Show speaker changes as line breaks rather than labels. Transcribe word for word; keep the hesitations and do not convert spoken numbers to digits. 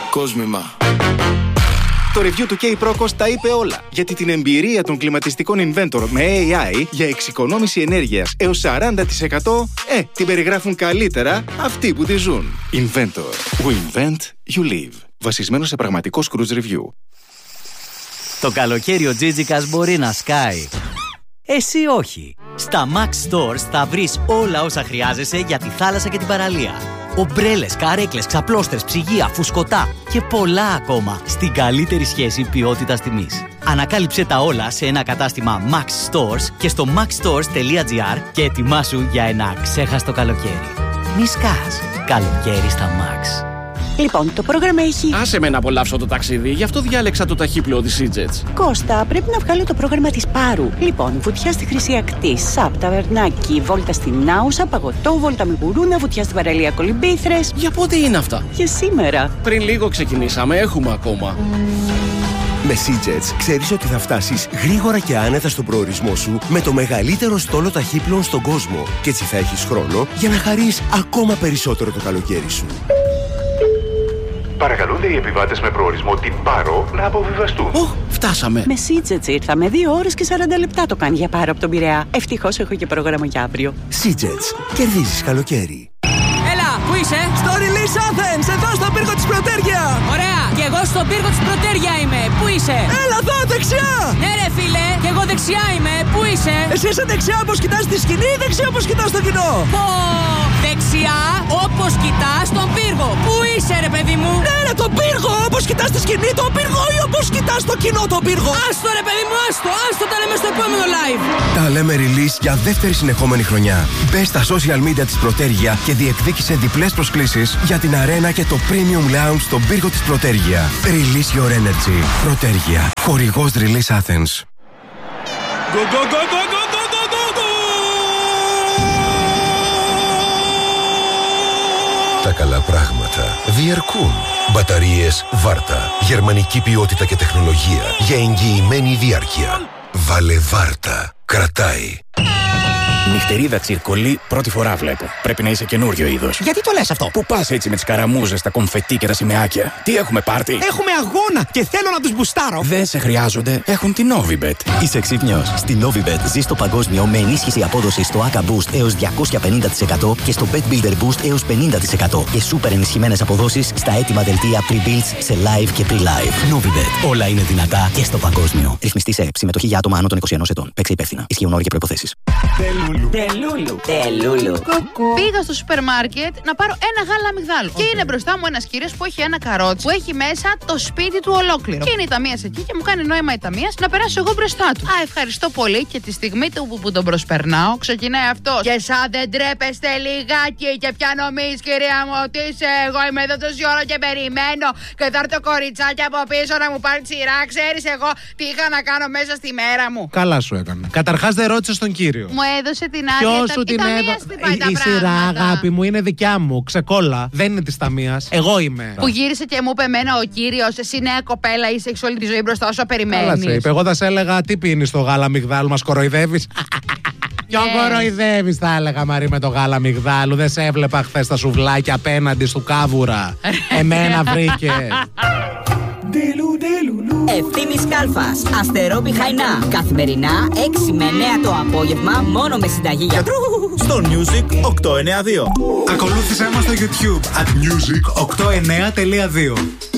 Κόσμημα.
Το review του K-Procos τα είπε όλα. Γιατί την εμπειρία των κλιματιστικών Inventor με έι άι για εξοικονόμηση ενέργειας έως σαράντα τοις εκατό ε, την περιγράφουν καλύτερα αυτοί που τη ζουν. Inventor. We invent, you live. Βασισμένο σε πραγματικό cruise review.
Το καλοκαίρι ο Τζίτζικας μπορεί να σκάει. Εσύ όχι. Στα Max Stores θα βρεις όλα όσα χρειάζεσαι για τη θάλασσα και την παραλία. Ομπρέλες, καρέκλες, ξαπλώστερς, ψυγεία, φουσκωτά και πολλά ακόμα στην καλύτερη σχέση ποιότητας τιμής. Ανακάλυψε τα όλα σε ένα κατάστημα Max Stores και στο maxstores τελεία gr και ετοιμάσου για ένα ξέχαστο καλοκαίρι. Μη σκάς. Καλοκαίρι στα Max.
Λοιπόν, το πρόγραμμα έχει...
Άσε με να απολαύσω το ταξίδι, γι' αυτό διάλεξα το ταχύπλοο της EasyJet.
Κώστα, πρέπει να βγάλω το πρόγραμμα της Πάρου. Λοιπόν, βουτιά στη Χρυσή Ακτή, Σαπ, Ταβερνάκι, βόλτα στην Άουσα, παγωτό, βόλτα με γουρούνα, βουτιά στην παραλία Κολυμπήθρες.
Για πότε είναι αυτά?
Για σήμερα.
Πριν λίγο ξεκινήσαμε, έχουμε ακόμα.
Με EasyJet ξέρεις ότι θα φτάσεις γρήγορα και άνετα στον προορισμό σου με το μεγαλύτερο στόλο ταχύπλων στον κόσμο. Και έτσι θα έχεις χρόνο για να χαρείς ακόμα περισσότερο το καλοκαίρι σου.
Παρακαλούνται οι επιβάτες με προορισμό την Πάρο να αποβιβαστούν.
Ω, φτάσαμε.
Με EasyJet ήρθαμε. Δύο ώρες και σαράντα λεπτά το κάνει για Πάρο από τον Πειραιά. Ευτυχώς έχω και πρόγραμμα για αύριο.
EasyJet. Κερδίζεις καλοκαίρι.
Έλα, πού είσαι? Στο Release Athens, εδώ στον πύργο της Πρωτέργεια. Ωραία, και εγώ στον πύργο της Πρωτέργεια είμαι. Πού είσαι? Έλα εδώ, δεξιά. Ναι ρε φίλε, και εγώ δεξιά είμαι. Πού είσαι? Εσύ είσαι δεξιά όπως κοιτάς τη σκηνή ή δεξιά όπως κοιτάς το κοινό? Πω, δεξιά όπως κοιτάς τον πύργο. Πού είσαι ρε παιδί μου? Ναι ρε, τον πύργο, όπως κοιτάς τη σκηνή τον πύργο ή όπως κοιτάς το κοινό τον πύργο? Άστο ρε παιδί μου, άστο, άστο, τα λέμε στο επόμενο live.
Τα λέμε Release για δεύτερη συνεχόμενη χρονιά. Μπες στα social media της Πρωτέργεια και διεκδίκησε διπλές προσκλήσεις για την αρένα και το Premium Lounge στον πύργο της Πρωτέργεια. Release your energy. Πρωτέργεια. Χορηγός Release Athens.
Go, go, go, go, go, go, go, go, go.
Τα καλά πράγματα διαρκούν. Μπαταρίες Βάρτα. Γερμανική ποιότητα και τεχνολογία για εγγυημένη διάρκεια. Βάλε Βάρτα. Κρατάει.
Νυχτερίδα τσιρκολί, πρώτη φορά βλέπω. Πρέπει να είσαι καινούριο είδος.
Γιατί το λες αυτό?
Πού πας έτσι με τις καραμούζες, τα κομφετί και τα σημαίακια? Τι έχουμε πάρτι?
Έχουμε αγώνα και θέλω να τους μπουστάρω.
Δεν σε χρειάζονται, έχουν την Novibet.
Είσαι ξύπνιος? Στη Novibet ζεις το παγκόσμιο με ενίσχυση απόδοσης στο έι έι Boost έως διακόσια πενήντα τοις εκατό και στο Bet Builder Boost έως πενήντα τοις εκατό και σούπερ ενισχυμένες αποδόσεις στα έτοιμα δελτία pre-builds σε live και pre-live. Novibet. Όλα είναι δυνατά και στο παγκόσμιο. Ρυθμιστή σε συμμετοχή για άτομα άνω των είκοσι ενός ετών. Παίξε υπεύθυνα. Ισχύουν όροι και προϋποθέσεις.
Τελούλου. Τελούλου.
Πήγα στο σούπερ μάρκετ να πάρω ένα γάλα αμυγδάλου. Okay. Και είναι μπροστά μου ένας κύριος που έχει ένα καρότσι που έχει μέσα το σπίτι του ολόκληρο. Και είναι η ταμείας εκεί και μου κάνει νόημα η ταμείας να περάσω εγώ μπροστά του. Α, ευχαριστώ πολύ. Και τη στιγμή του που, που τον προσπερνάω, ξεκινάει αυτό. Και σαν δεν τρέπεστε λιγάκι. Και πια νομίζεις, κυρία μου, ότι είσαι εγώ είμαι εδώ τόση ώρα και περιμένω. Και θα έρθει το κοριτσάκι από πίσω να μου πάρει σειρά. Ξέρεις εγώ τι είχα να κάνω μέσα στη μέρα μου.
Καλά σου έκανα. Καταρχάς δεν ρώτησες τον κύριο.
Μου έδωσε την άδεια.
Ποιος σου την έδωσε? Η σειρά, αγάπη μου, είναι δικιά μου. Ξεκόλα. Δεν είναι της ταμείας. Εγώ είμαι.
Που γύρισε και μου είπε εμένα ο κύριος, εσύ νέα κοπέλα είσαι, έχεις όλη τη ζωή μπροστά σου, περιμένεις.
Καλά σε είπε. Εγώ θα σε έλεγα τι πίνεις το γάλα αμυγδάλου, μας κοροϊδεύεις? Ποιον κοροϊδεύεις, θα έλεγα Μαρή, με το γάλα αμυγδάλου? Δεν σε έβλεπα χθες τα σουβλάκια απέναντι στο Κάβουρα? Εμένα βρήκε.
Ευθύμης Κάλφας, Αστερόπη Χαϊνά. Καθημερινά έξι με εννέα το απόγευμα, μόνο με συνταγή γιατρού.
Στο Music οκτακόσια ενενήντα δύο.
Ακολούθησέ μας στο YouTube at music οκτακόσια ενενήντα δύο.